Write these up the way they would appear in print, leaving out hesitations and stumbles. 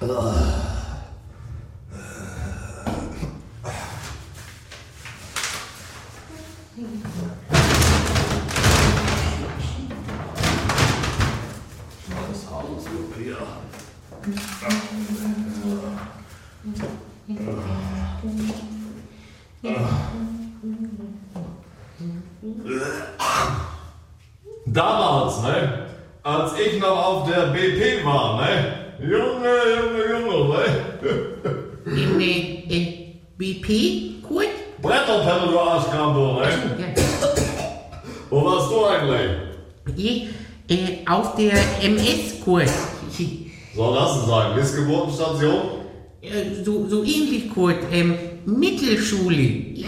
Das Haus wird hier. Damals, ne? Als ich noch auf der BP war, ne? Junge, ne? BP, Kurt? Bretterpelle, du Arschkram, du, ne? Wo warst du eigentlich? Auf der MS, Kurt. Soll das sein? Missgeburtenstation? So ähnlich, Kurt. Mittelschule. Ja.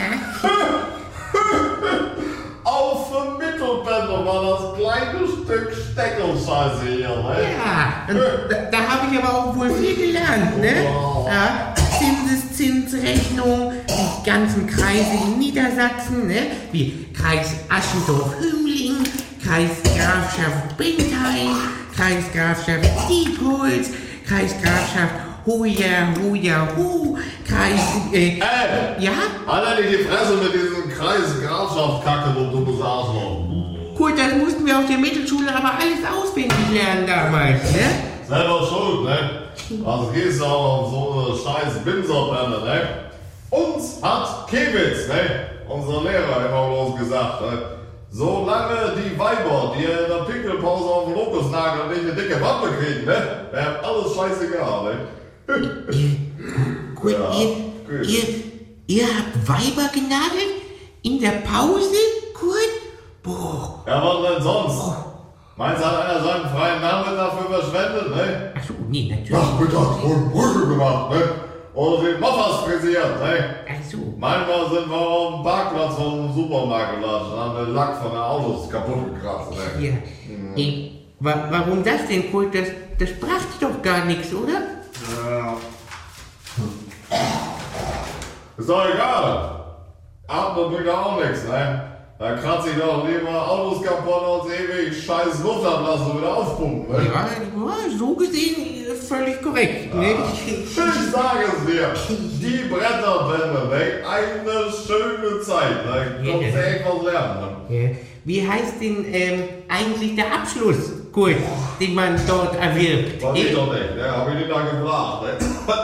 Auf dem Mittelbänder war das kleine Stück Steckelscheiße hier, ne? Ja, da habe ich aber auch wohl viel gelernt, ne? Wow. Ja, Zinseszinsrechnung, die ganzen Kreise in Niedersachsen, ne? Wie Kreis Aschendorf-Hümmling, Kreisgrafschaft Bentheim, Kreisgrafschaft Diepholz, Kreisgrafschaft Hu, Kreis, ja? Alter, nicht die Fresse mit diesem Kreisgrafschaft-Kacke, du dummes Arschloch. Gut, das mussten wir auf der Mittelschule aber alles auswendig lernen damals, ne? Selber schuld, ne? Also gehst du auch auf so eine scheiß Bimserbrenne, ne? Uns hat Kewitz, ne? Unser Lehrer immer bloß gesagt, ne? Solange die Weiber, die in der Pinkelpause auf den Lokosnagel nicht eine dicke Wampe kriegen, ne? Wäre alles scheißegal, ne? Gut, Ja, ihr habt Weiber genagelt? In der Pause, Kurt? Boah. Ja, was denn sonst? Meinst du, hat einer seinen freien Nachmittag dafür verschwendet, ne? Achso, nee, natürlich. Nachmittags wurden Brüche gemacht, ne? Oder den Moffas frisiert, ne? Achso. Manchmal sind wir auf dem Parkplatz vom Supermarkt gelatscht und haben den Lack von den Autos kaputt gekratzt, ne? Ja. Warum das denn, Kurt? Das brachte doch gar nichts, oder? Ja. Ist doch egal. Atmen bringt auch nichts, ne? Da kratze ich doch lieber Autos kaputt und ewig scheiß Luft ablassen und wieder aufpumpen, ne? Ja, so gesehen völlig korrekt, ne? Ich sage es dir, die Bretterbände, ne? Eine schöne Zeit, ne? Kommst du echt was lernen, ne? Ja. Wie heißt denn eigentlich der Abschluss, Kurt, den man dort erwirbt? Weiß ich doch nicht, ne? Hab ich nicht da gefragt,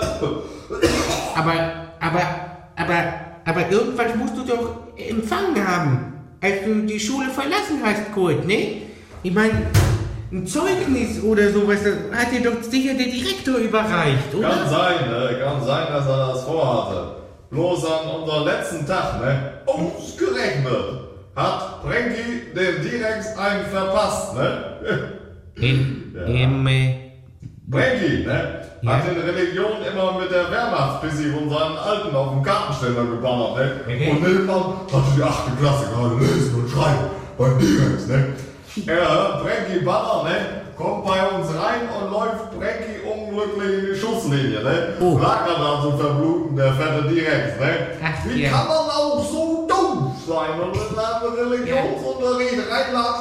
ne? Aber irgendwas musst du doch empfangen haben, als du die Schule verlassen hast, Kurt, ne? Ich meine, ein Zeugnis oder sowas, das hat dir doch sicher der Direktor überreicht, oder? Kann sein, ne? Kann sein, dass er das vorhatte. Bloß an unserem letzten Tag, ne? Ausgerechnet hat Prenki den Direx einen verpasst, ne? Prenki, ne? Ja. Hat in Religion immer mit der Wehrmachtspissi von seinen Alten auf dem Kartenständer geballert, ne? Okay. Und nebenan hatte die 8. Klasse gerade lesen und schreiben beim Direx, ne? Ja, Prenki Baller, ne? Kommt bei uns rein und läuft Prenki unglücklich in die Schusslinie, ne? Oh. Lag er da zu verbluten, der fette Direx, ne? Ach, Wie ja. kann man auch so dumm sein und in einen Religionsunterricht reinlassen?